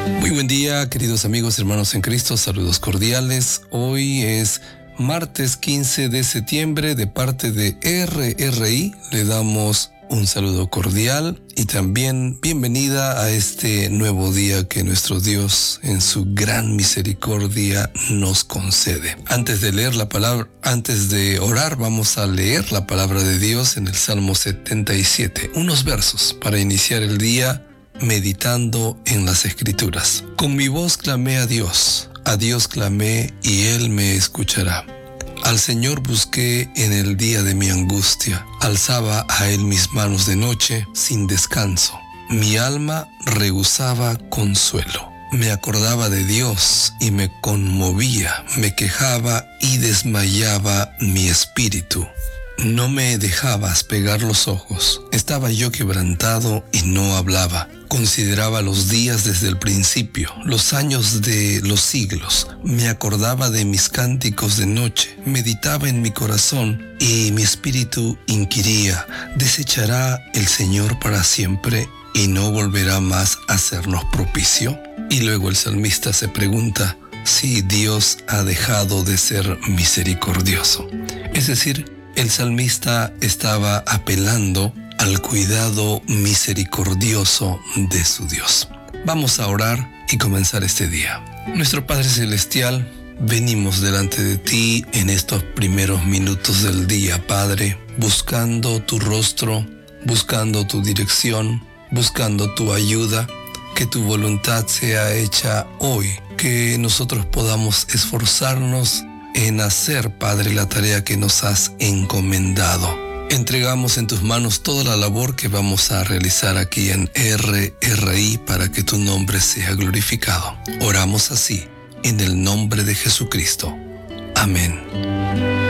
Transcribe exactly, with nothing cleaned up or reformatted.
Muy buen día, queridos amigos, hermanos en Cristo, saludos cordiales. Hoy es martes quince de septiembre. De parte de R R I le damos un saludo cordial y también bienvenida a este nuevo día que nuestro Dios en su gran misericordia nos concede. Antes de leer la palabra, antes de orar, vamos a leer la palabra de Dios en el Salmo setenta y siete, unos versos para iniciar el día meditando en las Escrituras. Con mi voz clamé a Dios, a Dios clamé y Él me escuchará. Al Señor busqué en el día de mi angustia, alzaba a Él mis manos de noche sin descanso. Mi alma rehusaba consuelo. Me acordaba de Dios y me conmovía, me quejaba y desmayaba mi espíritu. No me dejabas pegar los ojos. Estaba yo quebrantado y no hablaba. Consideraba los días desde el principio, los años de los siglos. Me acordaba de mis cánticos de noche. Meditaba en mi corazón y mi espíritu inquiría: ¿desechará el Señor para siempre y no volverá más a hacernos propicio? Y luego el salmista se pregunta si Dios ha dejado de ser misericordioso. Es decir, el salmista estaba apelando al cuidado misericordioso de su Dios. Vamos a orar y comenzar este día. Nuestro Padre Celestial, venimos delante de ti en estos primeros minutos del día, Padre, buscando tu rostro, buscando tu dirección, buscando tu ayuda. Que tu voluntad sea hecha hoy, que nosotros podamos esforzarnos en hacer, Padre, la tarea que nos has encomendado. Entregamos en tus manos toda la labor que vamos a realizar aquí en R R I para que tu nombre sea glorificado. Oramos así, en el nombre de Jesucristo. Amén.